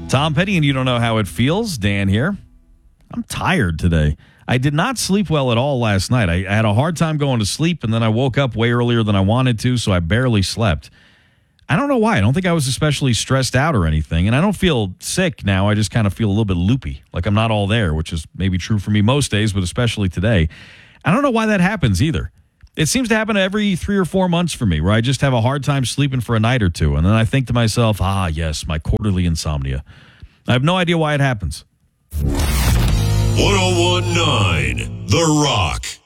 Tom Petty, and you don't know how it feels. Dan here. I'm tired today. I did not sleep well at all last night. I had a hard time going to sleep, and then I woke up way earlier than I wanted to, so I barely slept. I don't know why. I don't think I was especially stressed out or anything, and I don't feel sick now. I just kind of feel a little bit loopy, like I'm not all there, which is maybe true for me most days, but especially today. I don't know why that happens either. It seems to happen every 3 or 4 months for me, where I just have a hard time sleeping for a night or two, and then I think to myself, yes, my quarterly insomnia. I have no idea why it happens. 101.9 The Rock.